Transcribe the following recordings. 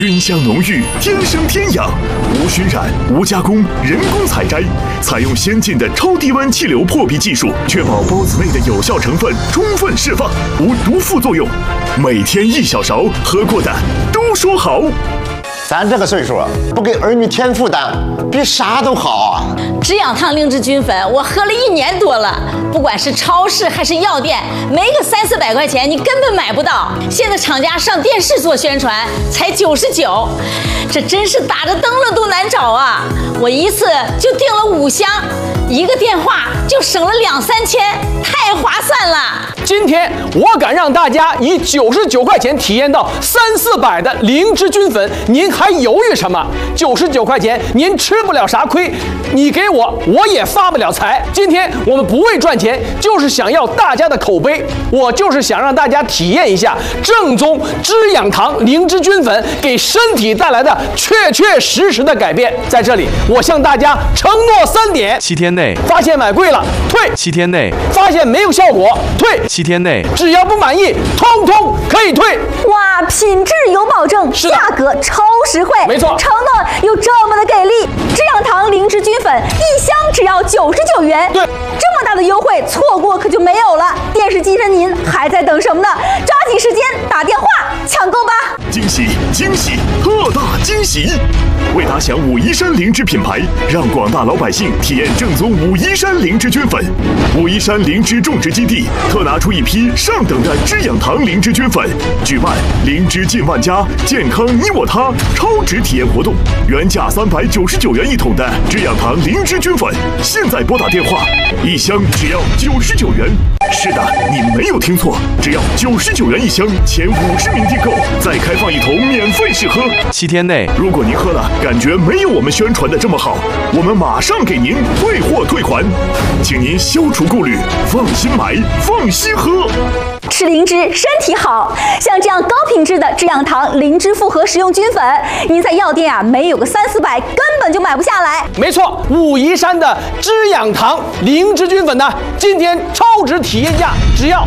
菌香浓郁，天生天养，无熏染、无加工，人工采摘，采用先进的超低温气流破壁技术，确保孢子内的有效成分充分释放，无毒副作用。每天1小勺，喝过的都说好。 咱这个岁数，不给儿女添负担，比啥都好啊！ 止痒糖灵芝菌粉，我喝了1年多了，不管是超市还是药店，没个300-400块钱，你根本买不到。现在厂家上电视做宣传，才99，这真是打着灯了都难找啊！我一次就订了5箱，1个电话就省了2-3千，太划算了。 今天我敢让大家以99块钱体验到300-400的灵芝菌粉，您还犹豫什么？99块钱您吃不了啥亏，你给我也发不了财。今天我们不为赚钱，就是想要大家的口碑，我就是想让大家体验一下正宗止痒糖灵芝菌粉给身体带来的确实的改变。在这里，我向大家承诺3点 ：7天内发现买贵了退 ，7天内发现没有效果退 ，7天内只要不满意，通通可以退。 哇，品质有保证，价格超实惠， 没错， 承诺有这么的给力。止痒糖灵芝菌粉1箱只要99元， 对， 这么大的优惠，错过可就没有了。电视机前您还在等什么呢？抓紧时间打电话抢购吧！ 惊喜惊喜，特大惊喜！为打响武夷山灵芝品牌，让广大老百姓体验正宗武夷山灵芝菌粉。武夷山灵芝种植基地特拿出一批上等的止痒糖灵芝菌粉，举办灵芝近万家，健康你我他超值体验活动。原价399元1桶的止痒糖灵芝菌粉，现在拨打电话，1箱只要99元。是的，你没有听错，只要99元1箱，前50名订购，再开放1桶免费试喝。 7天内， 如果您喝了感觉没有我们宣传的这么好，我们马上给您退货退款，请您消除顾虑，放心买，放心喝。 吃灵芝身体好，像这样高品质的止痒糖灵芝复合食用菌粉，您在药店没有个300-400根本就买不下来。 没错，武夷山的止痒糖灵芝菌粉呢，今天超值体验价只要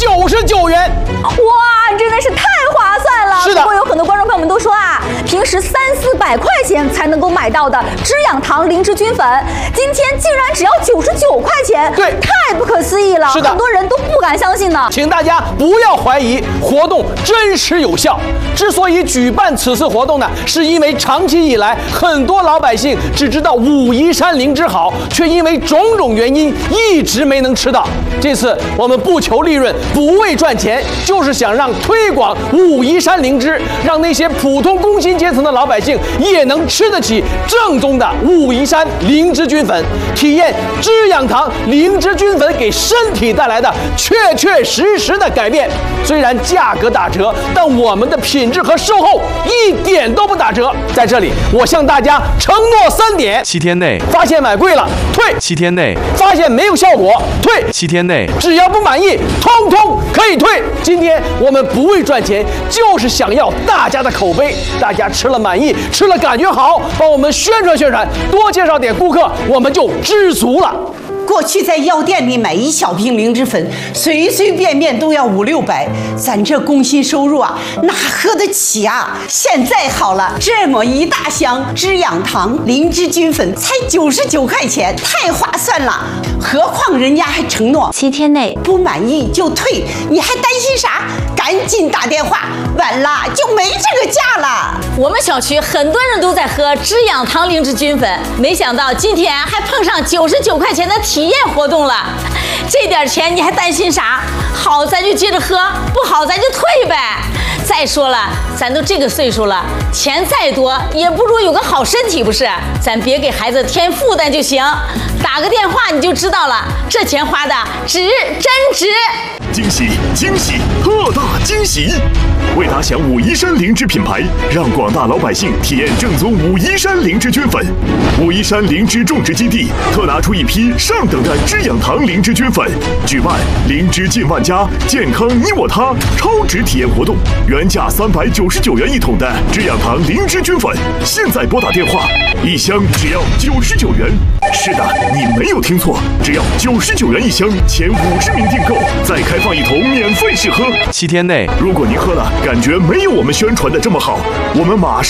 99元。 哇，真的是太划算了！ 是的， 不过有很多观众朋友们都说啊，平时300-400块钱才能够买到的止痒糖灵芝菌粉，今天竟然只要99块钱， 对， 太不可思议了！ 是的， 很多人都不敢相信呢。 请大家不要怀疑，活动真实有效。之所以举办此次活动呢，是因为长期以来，很多老百姓只知道武夷山灵芝好，却因为种种原因一直没能吃到。这次我们不求利润，不为赚钱，就是想让推广武夷山灵芝，让那些普通工薪阶层的老百姓也能吃得起正宗的武夷山灵芝菌粉，体验止痒糖灵芝菌粉给身体带来的确实的改变。虽然价格打折，但我们的品质和售后一点都不打折。在这里，我向大家承诺3点 ：7天内发现买贵了退 ，7天内发现没有效果退 ，7天内只要不满意，通通可以退。今天我们不为赚钱，就是想要大家的口碑，大家吃了满意，吃了感觉好，帮我们宣传，多介绍点顾客，我们就知足了。 过去在药店里买1小瓶灵芝粉，随便都要500-600，咱这工薪收入啊，哪喝得起啊？现在好了，这么一大箱止痒糖灵芝菌粉才99块钱，太划算了。何况人家还承诺 7天内不满意就退，你还担心啥？赶紧打电话，晚了就没这个价了。 我们小区很多人都在喝止痒糖灵芝菌粉，没想到今天还碰上99块钱的体验活动了。这点钱你还担心啥？好咱就接着喝，不好咱就退呗。再说了，咱都这个岁数了，钱再多也不如有个好身体，不是？咱别给孩子添负担就行。打个电话你就知道了，这钱花的真值。 惊喜惊喜，特大惊喜！为打响武夷山灵芝品牌，让广大老百姓体验正宗武夷山灵芝菌粉。武夷山灵芝种植基地特拿出一批上等的止痒糖灵芝菌粉，举办灵芝近万家，健康你我他超值体验活动。原价399元1桶的止痒糖灵芝菌粉，现在拨打电话，1箱只要99元。是的，你没有听错，只要99元1箱，前50名订购，再开放1桶免费试喝。 7天内， 如果您喝了感觉没有我们宣传的这么好，我们马上